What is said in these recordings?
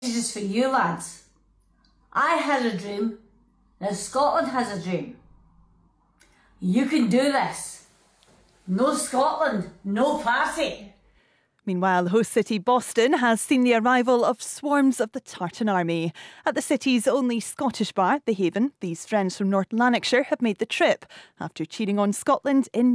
This is for you lads. I had a dream, now Scotland has a dream. You can do this. No Scotland, no party. Meanwhile, host city Boston has seen the arrival of swarms of the Tartan Army. At the city's only Scottish bar, The Haven, these friends from North Lanarkshire have made the trip after cheating on Scotland in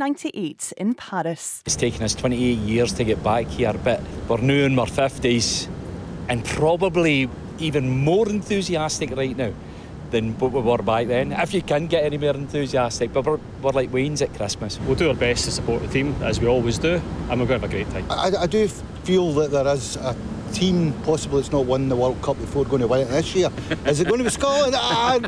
1998 in Paris. It's taken us 28 years to get back here, but we're now in our 50s and probably even more enthusiastic right now than what we were back then, if you can get any more enthusiastic. But we're like Wayne's at Christmas. We'll do our best to support the team, as we always do, and we're going to have a great time. I do feel that there is a team possibly that's not won the World Cup before going to win it this year. Is it going to be Scotland? I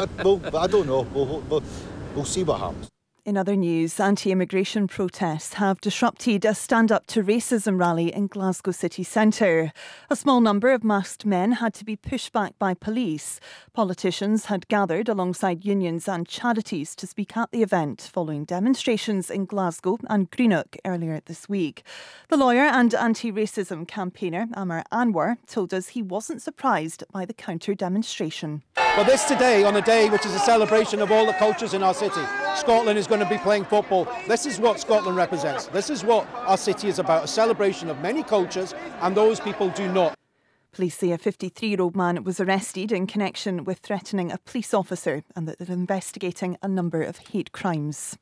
don't know. We'll see what happens. In other news, anti-immigration protests have disrupted a stand-up to racism rally in Glasgow city centre. A small number of masked men had to be pushed back by police. Politicians had gathered alongside unions and charities to speak at the event following demonstrations in Glasgow and Greenock earlier this week. The lawyer and anti-racism campaigner Amar Anwar told us he wasn't surprised by the counter-demonstration. Well, this today, on a day which is a celebration of all the cultures in our city, Scotland is going to be playing football. This is what Scotland represents. This is what our city is about, a celebration of many cultures, and those people do not. Police say a 53-year-old man was arrested in connection with threatening a police officer and that they're investigating a number of hate crimes.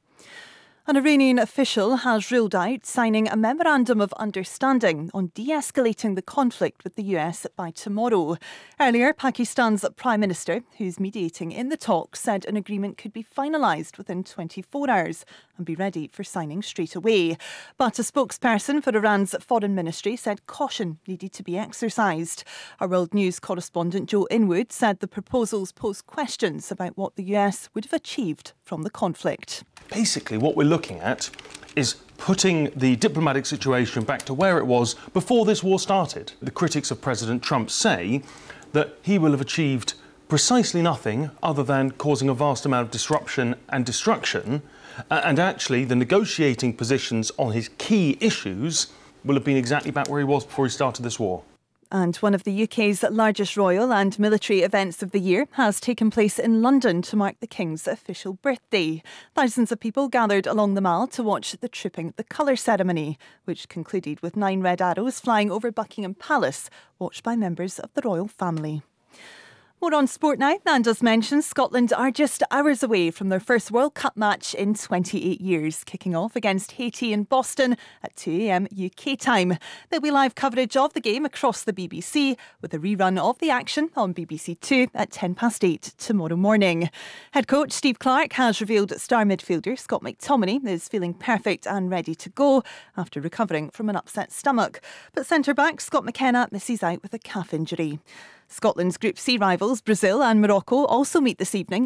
An Iranian official has ruled out signing a memorandum of understanding on de-escalating the conflict with the US by tomorrow. Earlier, Pakistan's Prime Minister, who's mediating in the talks, said an agreement could be finalised within 24 hours and be ready for signing straight away. But a spokesperson for Iran's foreign ministry said caution needed to be exercised. Our World News correspondent Joe Inwood said the proposals pose questions about what the US would have achieved from the conflict. Basically, what we're looking at is putting the diplomatic situation back to where it was before this war started. The critics of President Trump say that he will have achieved precisely nothing other than causing a vast amount of disruption and destruction, and actually the negotiating positions on his key issues will have been exactly back where he was before he started this war. And one of the UK's largest royal and military events of the year has taken place in London to mark the King's official birthday. Thousands of people gathered along the Mall to watch the Tripping the Colour ceremony, which concluded with 9 red arrows flying over Buckingham Palace, watched by members of the royal family. More on sport now, and as mentioned, Scotland are just hours away from their first World Cup match in 28 years, kicking off against Haiti in Boston at 2 a.m. UK time. There'll be live coverage of the game across the BBC, with a rerun of the action on BBC Two at 8:10 tomorrow morning. Head coach Steve Clarke has revealed star midfielder Scott McTominay is feeling perfect and ready to go after recovering from an upset stomach. But centre-back Scott McKenna misses out with a calf injury. Scotland's Group C rivals Brazil and Morocco also meet this evening